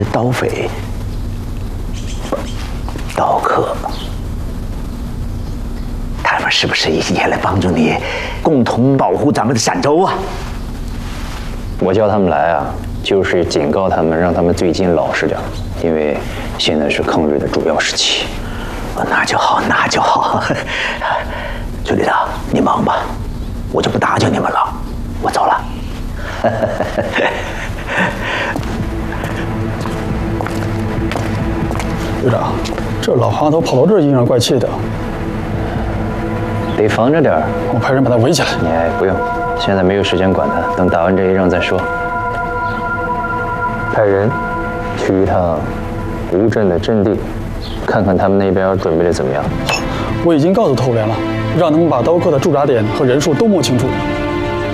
刀匪、刀客，他们是不是一起来帮助你，共同保护咱们的陕州啊？ 我叫他们来啊，就是警告他们，让他们最近老实点，因为现在是抗日的主要时期。 那就好，那就好。朱旅长，你忙吧，我就不打搅你们了，我走了。 旅长，这老哈头跑到这儿阴阳怪气的， 得防着点儿。 我派人把他围起来。 哎，不用，现在没有时间管他，等打完这一仗再说。派人去一趟吴镇的阵地，看看他们那边准备的怎么样。 我已经告诉头连了，让他们把刀客的驻扎点和人数都摸清楚。